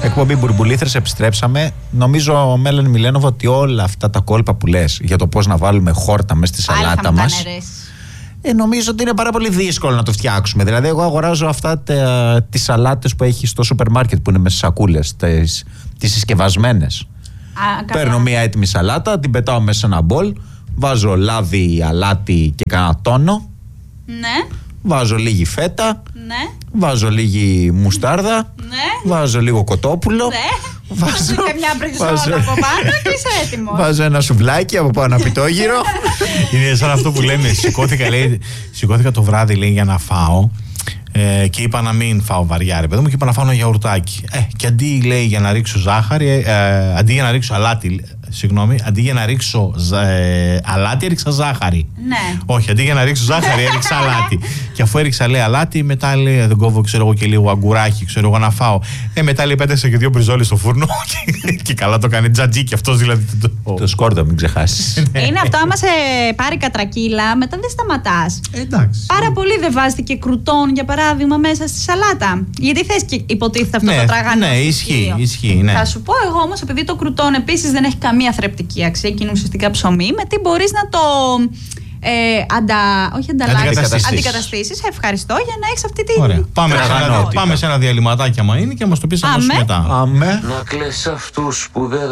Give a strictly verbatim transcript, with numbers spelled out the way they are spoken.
Εκπομπή Μπουρμπουλήθρες, επιστρέψαμε. Νομίζω ο Μέλανη Μιλένοβα ότι όλα αυτά τα κόλπα που λες για το πώς να βάλουμε χόρτα μέσα στη σαλάτα μας, ε, νομίζω ότι είναι πάρα πολύ δύσκολο να το φτιάξουμε. Δηλαδή, εγώ αγοράζω αυτά τα, τις σαλάτες που έχει στο σούπερ μάρκετ που είναι μέσα στις σακούλες, τις, τις συσκευασμένες. Α, παίρνω μία έτοιμη σαλάτα, την πετάω μέσα σε ένα μπολ, βάζω λάδι, αλάτι και κανένα τόνο. Ναι. Βάζω λίγη φέτα. Ναι. Βάζω λίγη μουστάρδα. Ναι. Βάζω λίγο κοτόπουλο. Ναι. Βάζω και μια μπριζόλα από πάνω και είσαι έτοιμος. Βάζω ένα σουβλάκι από πάνω πιτόγυρο. Είναι σαν αυτό που λένε. Σηκώθηκα, λέει, σηκώθηκα το βράδυ, λέει, για να φάω. Ε, και είπα να μην φάω βαριά, ρε παιδί μου, και είπα να φάω ένα γιαουρτάκι. Ε, και αντί, λέει, για να ρίξω ζάχαρη, ε, αντί για να ρίξω αλάτι, συγγνώμη, αντί για να ρίξω ε, αλάτι, έριξα ζάχαρη. Ναι. Όχι, αντί για να ρίξω ζάχαρη, έριξα αλάτι. Και αφού έριξα, λέει, αλάτι, μετά, λέει, δεν κόβω, ξέρω εγώ, και λίγο αγκουράκι, ξέρω εγώ, να φάω. Ε, μετά, λέει, πέταξα και δύο μπριζόλες στο φούρνο. Και, και καλά το κάνει τζατζίκι αυτός, δηλαδή. Το, το σκόρδο, μην ξεχάσεις. Είναι αυτό, άμα σε πάρει κατρακύλα, μετά δεν σταματάς. Ε, εντάξει. Πάρα πολύ δεν βάζετε και κρουτόν, για παράδειγμα, μέσα στη σαλάτα. Γιατί θες και υποτίθεται αυτό ναι, το τραγανό. Ναι, ισχύει, ισχύει, ναι. Θα σου πω εγώ όμως, επειδή το κρουτόν επίσης δεν έχει καμία θρεπτική αξία και είναι ουσιαστικά ψωμί, με τι μπορείς να το ε, αντα, όχι ανταλλάξεις, αντικαταστήσεις. Ευχαριστώ για να έχεις αυτή τη. Ωραία. Πάμε, σε ένα, πάμε σε ένα διαλυματάκι άμα είναι και μας το πεις αμέσως μετά. Αμέ. Να κλαις αυτούς που δεν